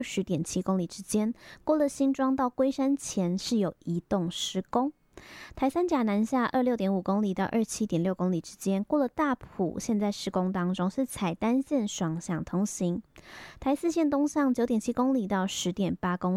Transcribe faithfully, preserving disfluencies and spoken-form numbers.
十点七公里之间，过了新庄到龟山前是有移动施工。台三甲南下二六点五公里到二七点六公里之间，过了大埔，现在施工当中，是采单线双向通行。台四线东向九点七公里到十点八公里。